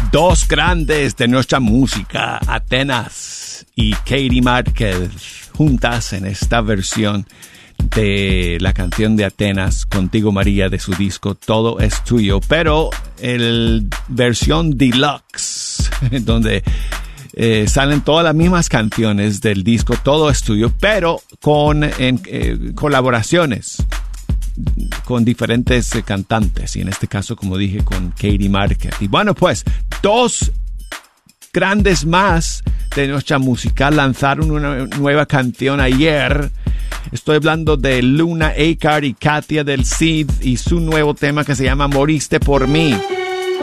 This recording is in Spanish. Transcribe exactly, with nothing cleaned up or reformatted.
Dos grandes de nuestra música, Atenas y Katie Márquez, juntas en esta versión de la canción de Atenas, Contigo María, de su disco Todo es Tuyo, pero el versión deluxe, donde eh, salen todas las mismas canciones del disco Todo es Tuyo, pero con en, eh, colaboraciones con diferentes eh, cantantes, y en este caso, como dije, con Katie Márquez. Y bueno, pues dos grandes más de nuestra música lanzaron una nueva canción ayer. Estoy hablando de Luna Acar y Katia del Cid y su nuevo tema que se llama Moriste por mí.